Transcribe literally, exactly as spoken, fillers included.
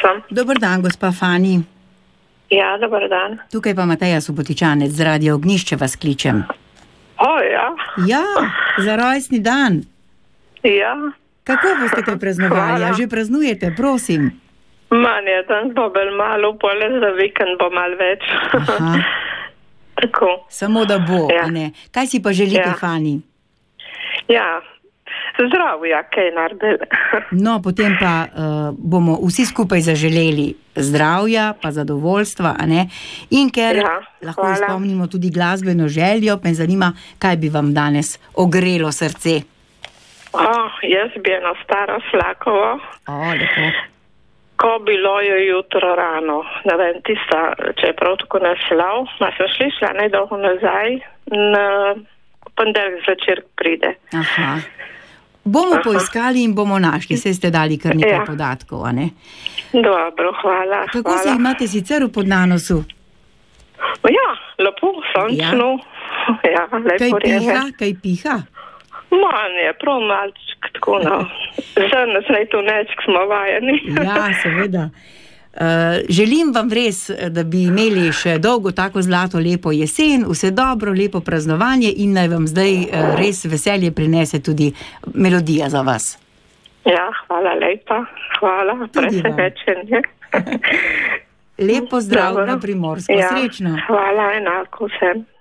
sem. Dober dan, gospa Fani. Ja, dober dan. Tukaj pa Mateja Subotičanec z Radio Ognjišče vas kličem. O, ja. Ja, za rojstni dan. Ja. Kako boste to praznovali? A že praznujete, prosim? Manj je dan, bo bolj malo, pole za vikend bo malo več. Aha. Tako. Samo da bo, Ja. a ne? Kaj si pa želite, Ja. Fani? Ja, zdravja, kaj naredili. No, potem pa uh, bomo vsi skupaj zaželeli zdravja, pa zadovoljstva, a ne? In ker Ja, lahko hvala. izpolnimo tudi glasbeno željo, me zanima, kaj bi vam danes ogrelo srce. O, jaz bi eno staro Slakovo, O, lepo. ko bilo je jutro rano. Ne vem, tista, če je prav tako naslov. Ma sem slišala nedolgo nazaj, na ponedeljek zvečer pride. Aha. Bomo Aha. poiskali in bomo našli, saj ste dali kar nekaj Ja. podatkov, a ne? Dobro, hvala. Kako hvala. se imate sicer v Podnanosu? Ja, lepo, sončno. Ja, Kaj lepo piha? je. Kaj piha? Manj je, prav malček, tako no. Zdaj nas ne tu nečk smo vajeni. Ja, seveda. Uh, želim vam res, da bi imeli še dolgo tako zlato lepo jesen, vse dobro, lepo praznovanje in naj vam zdaj uh, res veselje prinese tudi melodija za vas. Ja, hvala lepa, hvala, Tudi vam. presenečenje. Lep pozdrav Dobro. na Primorsko, Ja, srečno. hvala, enako vsem.